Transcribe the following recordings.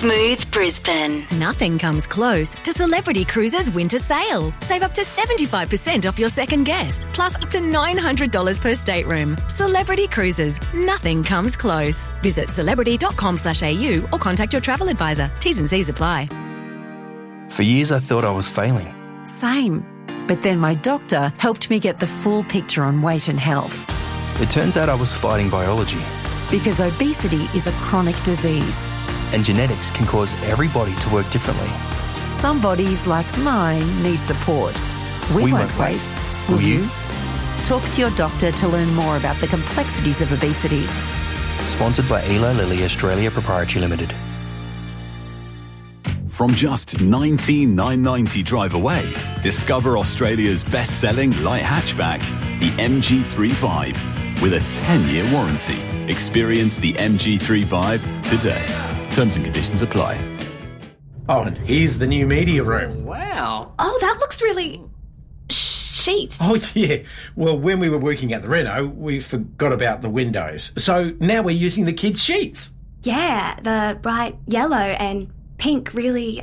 Smooth Brisbane. Nothing comes close to Celebrity Cruises' winter sale. Save up to 75% off your second guest, plus up to $900 per stateroom. Celebrity Cruises. Nothing comes close. Visit celebrity.com/au or contact your travel advisor. T's and C's apply. For years I thought I was failing. Same. But then my doctor helped me get the full picture on weight and health. It turns out I was fighting biology. Because obesity is a chronic disease. And genetics can cause every body to work differently. Some bodies, like mine, need support. We won't wait. Will you? Talk to your doctor to learn more about the complexities of obesity. Sponsored by Eli Lilly Australia Proprietary Limited. From just $19,990 drive away, discover Australia's best-selling light hatchback, the MG3 with a 10-year warranty. Experience the MG3 today. Terms and conditions apply. Oh, and here's the new media room. Wow. Oh, that looks really chic. Oh, yeah. Well, when we were working at the reno, we forgot about the windows. So now we're using the kids' sheets. Yeah, the bright yellow and pink really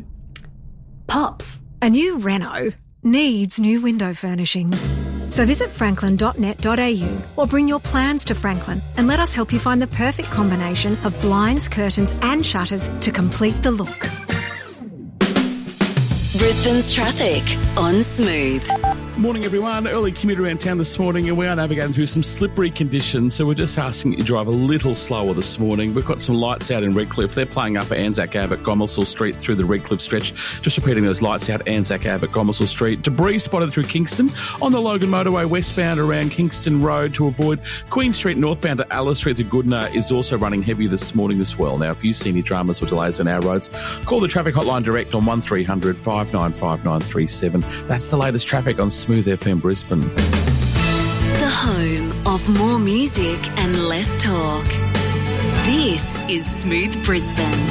pops. A new reno needs new window furnishings. So visit franklin.net.au or bring your plans to Franklin and let us help you find the perfect combination of blinds, curtains and shutters to complete the look. Brisbane's traffic on Smooth. Morning, everyone. Early commute around town this morning, and we are navigating through some slippery conditions, so we're just asking you to drive a little slower this morning. We've got some lights out in Redcliffe. They're playing up at Anzac Ave at Gomersall Street through the Redcliffe stretch. Just repeating those lights out, Anzac Ave at Gomersall Street. Debris spotted through Kingston on the Logan Motorway westbound around Kingston Road to avoid Queen Street northbound to Alice Street to Goodna is also running heavy this morning as well. Now, if you see any dramas or delays on our roads, call the traffic hotline direct on 1300 595 937. That's the latest traffic on Smooth FM Brisbane. The home of more music and less talk. This is Smooth Brisbane.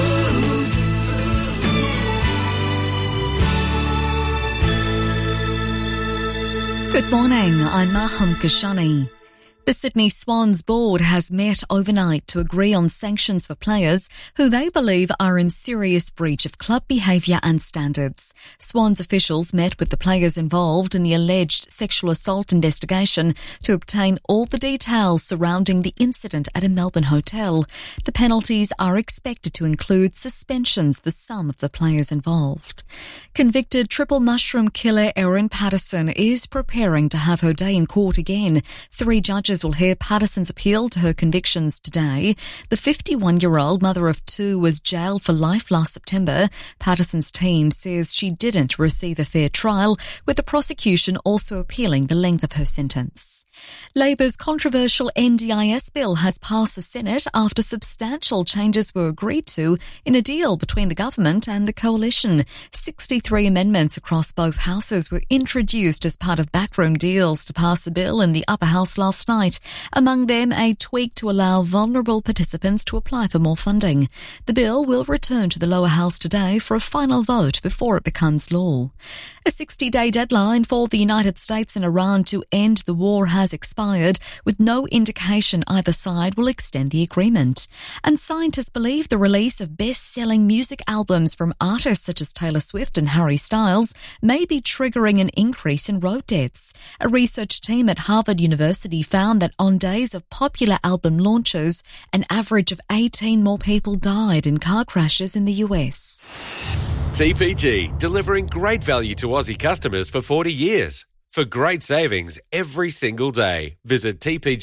Good morning, I'm Maham Kashani. The Sydney Swans board has met overnight to agree on sanctions for players who they believe are in serious breach of club behaviour and standards. Swans officials met with the players involved in the alleged sexual assault investigation to obtain all the details surrounding the incident at a Melbourne hotel. The penalties are expected to include suspensions for some of the players involved. Convicted triple mushroom killer Erin Patterson is preparing to have her day in court again. 3 judges will hear Patterson's appeal to her convictions today. The 51-year-old mother of 2 was jailed for life last September. Patterson's team says she didn't receive a fair trial, with the prosecution also appealing the length of her sentence. Labor's controversial NDIS bill has passed the Senate after substantial changes were agreed to in a deal between the government and the coalition. 63 amendments across both houses were introduced as part of backroom deals to pass the bill in the upper house last night. Among them, a tweak to allow vulnerable participants to apply for more funding. The bill will return to the lower house today for a final vote before it becomes law. A 60-day deadline for the United States and Iran to end the war has expired, with no indication either side will extend the agreement. And scientists believe the release of best-selling music albums from artists such as Taylor Swift and Harry Styles may be triggering an increase in road deaths. A research team at Harvard University found that on days of popular album launches, an average of 18 more people died in car crashes in the US. TPG, delivering great value to Aussie customers for 40 years. For great savings every single day, visit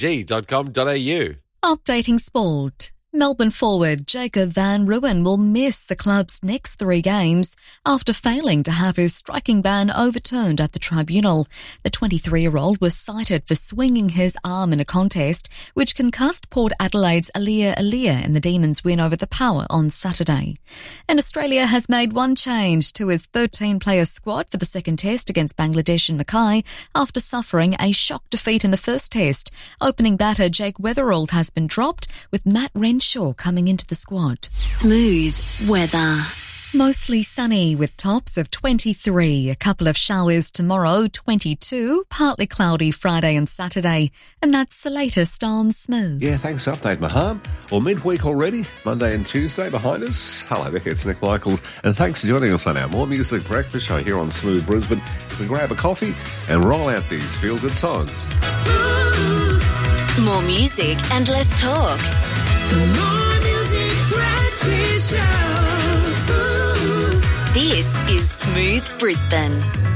tpg.com.au. Updating sport. Melbourne forward Jacob van Rooyen will miss the club's next 3 games after failing to have his striking ban overturned at the tribunal. The 23-year-old was cited for swinging his arm in a contest which concussed Port Adelaide's Alia in the Demons' win over the Power on Saturday. And Australia has made one change to its 13-player squad for the second test against Bangladesh in Mackay after suffering a shock defeat in the first test. Opening batter Jake Weatherald has been dropped, with Matt Renshaw coming into the squad. Smooth weather. Mostly sunny with tops of 23. A couple of showers tomorrow, 22. Partly cloudy Friday and Saturday. And that's the latest on Smooth. Yeah, thanks for the update, Maham. Well, midweek already. Monday and Tuesday behind us. Hello there, it's Nick Michaels. And thanks for joining us on our More Music Breakfast show here on Smooth Brisbane. You can grab a coffee and roll out these feel-good songs. More music and less talk. The More Music Breakfast Show. This is Smooth Brisbane.